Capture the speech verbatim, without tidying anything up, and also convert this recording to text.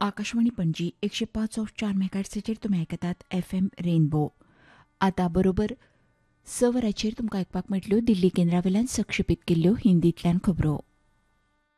आकाशवाणी पणजी एकशे पाच ऑफ चार मेगाहर्ट्झाचेर तुमी आयकतात एफ एम रेनबो. आतां बरोबर स वरांचेर तुमकां आयकपाक मेळटल्यो दिल्ली केंद्रा वेल्यान सक्षेपीत केल्ल्यो हिंदींतल्यान खबरो.